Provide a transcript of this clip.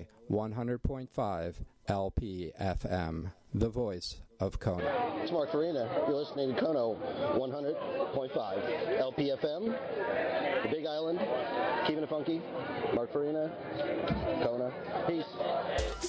100.5 LPFM, the voice of Kona. It's Mark Farina. You're listening to Kono 100.5 LPFM, the Big Island, keeping it funky. Mark Farina, Kona. Peace.